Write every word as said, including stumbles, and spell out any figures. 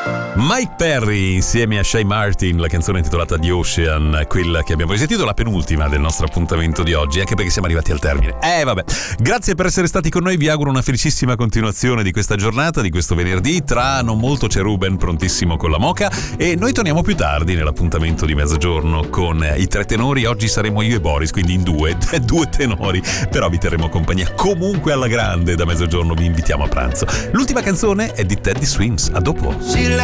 Mike Perry insieme a Shay Martin, la canzone intitolata The Ocean, quella che abbiamo risentito, la penultima del nostro appuntamento di oggi, anche perché siamo arrivati al termine. Eh vabbè, grazie per essere stati con noi, vi auguro una felicissima continuazione di questa giornata, di questo venerdì. Tra non molto c'è Ruben prontissimo con la moca e noi torniamo più tardi nell'appuntamento di mezzogiorno con i tre tenori. Oggi saremo io e Boris, quindi in due, due tenori, però vi terremo compagnia comunque alla grande. Da mezzogiorno vi invitiamo a pranzo. L'ultima canzone è di Teddy Swims, a dopo.